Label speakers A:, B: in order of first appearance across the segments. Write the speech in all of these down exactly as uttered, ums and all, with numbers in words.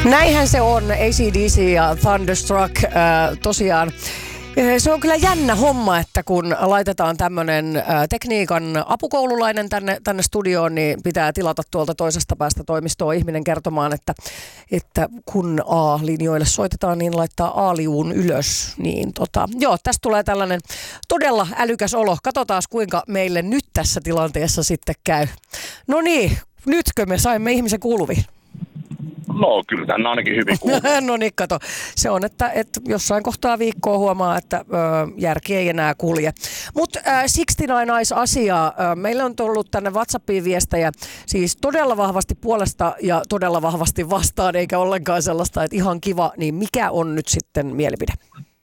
A: Näinhän se on, A C D C ja Thunderstruck äh, tosiaan. Se on kyllä jännä homma, että kun laitetaan tämmöinen äh, tekniikan apukoululainen tänne, tänne studioon, niin pitää tilata tuolta toisesta päästä toimistoa ihminen kertomaan, että, että kun A-linjoille soitetaan, niin laittaa A-liuun ylös. Niin tota, joo, tästä tulee tällainen todella älykäs olo. Katsotaan kuinka meille nyt tässä tilanteessa sitten käy. No niin, nytkö me saimme ihmisen kuuluviin?
B: No kyllä tänne ainakin hyvin kuuluu.
A: No niin, kato. Se on, että, että jossain kohtaa viikkoa huomaa, että ö, järki ei enää kulje. Mutta kuusikymmentäyhdeksän Nice-asiaa. Meillä on tullut tänne WhatsAppiin viestejä siis todella vahvasti puolesta ja todella vahvasti vastaan, eikä ollenkaan sellaista, että ihan kiva. Niin mikä on nyt sitten mielipide?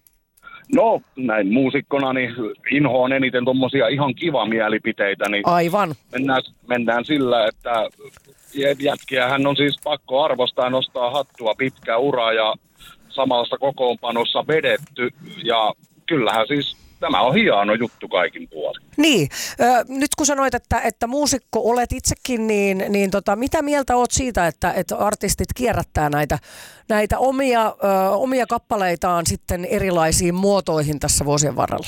B: No näin muusikkona niin inhoon eniten tommosia ihan kiva mielipiteitä. Niin
A: aivan.
B: Mennään, mennään sillä, että jätkiähän on siis pakko arvostaa ja nostaa hattua, pitkä ura ja samassa kokoonpanossa vedetty. Ja kyllähän siis tämä on hieno juttu kaikin puolin.
A: Niin, ö, nyt kun sanoit, että, että muusikko olet itsekin, niin, niin tota, mitä mieltä oot siitä, että, että artistit kierrättää näitä, näitä omia, ö, omia kappaleitaan sitten erilaisiin muotoihin tässä vuosien varrella?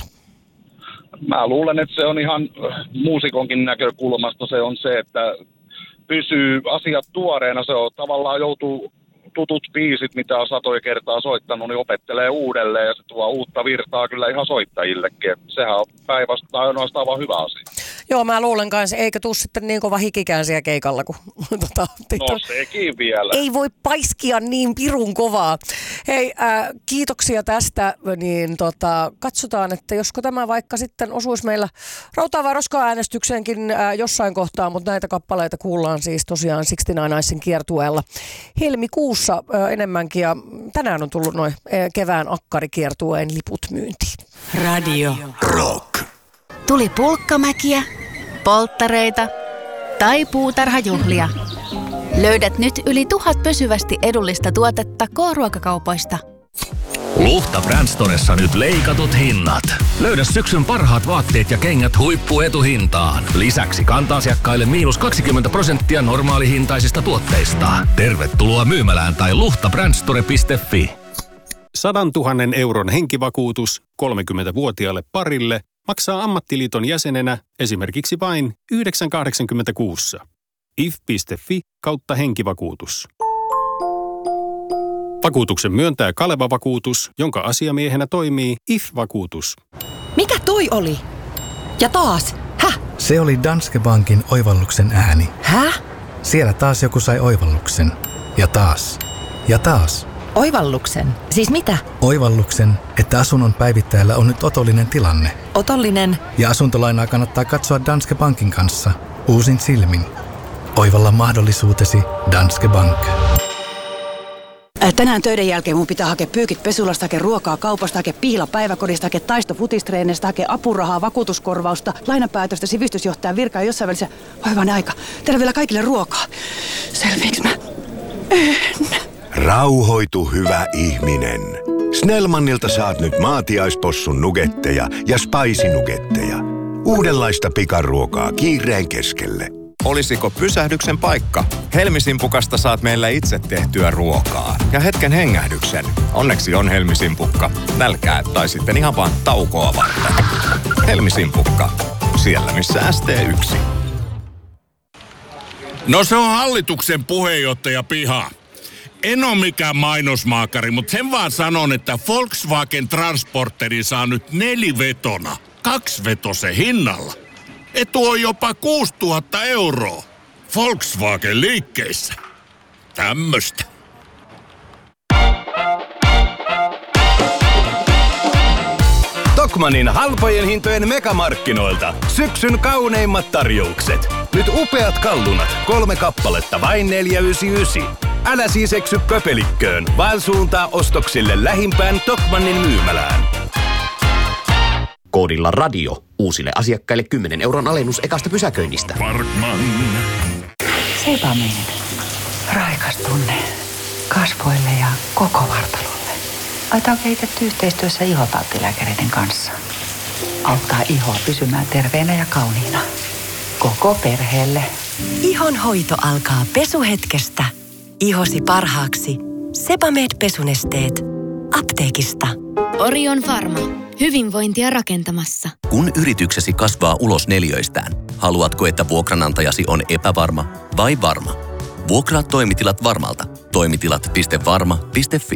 B: Mä luulen, että se on ihan muusikonkin näkökulmasta se on se, että pysyy asiat tuoreena. Se on tavallaan joutuu tutut biisit, mitä on satoja kertaa soittanut, niin opettelee uudelleen ja se tuo uutta virtaa kyllä ihan soittajillekin. Sehän on päinvastoin ainoastaan vaan hyvä asia.
A: Joo, mä luulen kanssa, eikä tuu sitten niin kova hikikään siellä keikalla. Kun, tota,
B: no sekin vielä.
A: Ei voi paiskia niin pirun kovaa. Hei, äh, kiitoksia tästä. Niin tota, katsotaan, että josko tämä vaikka sitten osuisi meillä rautaa vai roskaa äänestykseenkin äh, jossain kohtaa, mutta näitä kappaleita kuullaan siis tosiaan kuusikymmentäyhdeksän Nicen kiertueella helmikuussa äh, enemmänkin. Ja tänään on tullut noin äh, kevään akkarikiertueen liput myyntiin.
C: Radio Rock. Tuli pulkkamäkiä, polttareita tai puutarhajuhlia. Löydät nyt yli tuhat pysyvästi edullista tuotetta K-ruokakaupoista.
D: Luhta Brandstoressa nyt leikatut hinnat. Löydä syksyn parhaat vaatteet ja kengät huippuetuhintaan. Lisäksi kanta-asiakkaille miinus kaksikymmentä prosenttia normaalihintaisista tuotteista. Tervetuloa myymälään tai luhtabrandstore piste fi.
E: Sadantuhannen euron henkivakuutus kolmekymmentävuotiaalle parille maksaa ammattiliiton jäsenenä esimerkiksi vain yhdeksän pilkku kahdeksankymmentäkuusi. if piste fi kautta henkivakuutus. Vakuutuksen myöntää Kaleva Vakuutus, jonka asiamiehenä toimii I F-vakuutus.
F: Mikä toi oli? Ja taas? Häh?
G: Se oli Danske Bankin oivalluksen ääni.
F: Häh?
G: Siellä taas joku sai oivalluksen. Ja taas. Ja taas.
F: Oivalluksen? Siis mitä?
G: Oivalluksen, että asunnon päivittäjällä on nyt otollinen tilanne.
F: Otollinen?
G: Ja asuntolainaa kannattaa katsoa Danske Bankin kanssa. Uusin silmin. Oivalla mahdollisuutesi Danske Bank.
F: Tänään töiden jälkeen mun pitää hakea pyykit pesulasta, hakea ruokaa kaupasta, hakea pihla päiväkodista, hakea taisto futistreenestä, hakea apurahaa, vakuutuskorvausta, lainapäätöstä, sivistysjohtajan virkaa jossain välissä. Vaivainen aika. Tehdään vielä kaikille ruokaa. Selviinkö mä? En.
H: Rauhoitu, hyvä ihminen. Snellmanilta saat nyt maatiaispossun nugetteja ja spicy-nugetteja. Uudenlaista pikaruokaa kiireen keskelle.
I: Olisiko pysähdyksen paikka? Helmisimpukasta saat meillä itse tehtyä ruokaa. Ja hetken hengähdyksen. Onneksi on Helmisimpukka. Nälkää tai sitten ihan vaan taukoa varten. Helmisimpukka. Siellä missä S T yksi.
J: No se on hallituksen puheenjohtaja piha. En ole mikään mainosmaakari, mutta sen vaan sanon, että Volkswagen Transporteri saa nyt nelivetona, kaksivetosen hinnalla. Etu on jopa kuusituhatta euroa. Volkswagen liikkeissä. Tämmöstä.
D: Tokmannin halpojen hintojen megamarkkinoilta. Syksyn kauneimmat tarjoukset. Nyt upeat kallunat, kolme kappaletta, vain neljä yhdeksänkymmentäyhdeksän. Älä siis eksy pöpelikköön, vaan suuntaa ostoksille lähimpään Tokmannin myymälään.
K: Koodilla radio uusille asiakkaille kymmenen euron alennus ekasta pysäköinnistä.
J: Parkman.
F: Sepä menen. Raikas tunne kasvoille ja koko vartalolle. Aita on kehitetty yhteistyössä ihotalttilääkäreiden kanssa. Auttaa ihoa pysymään terveenä ja kauniina. Koko perheelle.
C: Ihon hoito alkaa pesuhetkestä. Ihosi parhaaksi
L: Sebamed-pesunesteet. Apteekista.
M: Orion Pharma. Hyvinvointia rakentamassa.
N: Kun yrityksesi kasvaa ulos neliöistään, haluatko, että vuokranantajasi on epävarma vai varma? Vuokraa toimitilat Varmalta. Toimitilat piste varma piste fi.